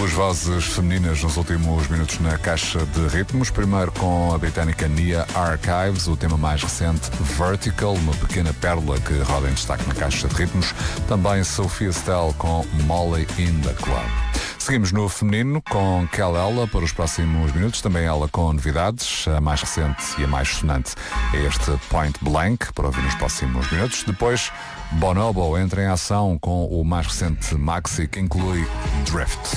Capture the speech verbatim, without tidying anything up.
Duas vozes femininas nos últimos minutos na caixa de ritmos. Primeiro com a britânica Nia Archives, o tema mais recente Vertical, uma pequena pérola que roda em destaque na caixa de ritmos. Também Sophia Stell com Molly in the Club. Seguimos no feminino com Kel-Ella para os próximos minutos, também ela com novidades. A mais recente e a mais sonante é este Point Blank, para ouvir nos próximos minutos. Depois, Bonobo entra em ação com o mais recente maxi, que inclui Drift.